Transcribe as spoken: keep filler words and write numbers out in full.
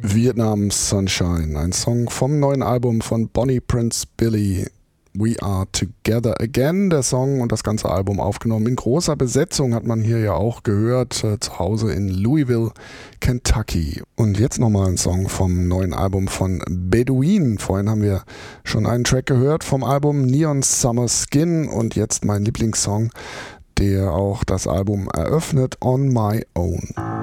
Vietnam Sunshine, ein Song vom neuen Album von Bonnie Prince Billy, We Are Together Again. Der Song und das ganze Album aufgenommen in großer Besetzung, hat man hier ja auch gehört, äh, zu Hause in Louisville, Kentucky. Und jetzt nochmal ein Song vom neuen Album von Bedouin. Vorhin haben wir schon einen Track gehört vom Album Neon Summer Skin und jetzt mein Lieblingssong, der auch das Album eröffnet, On My Own.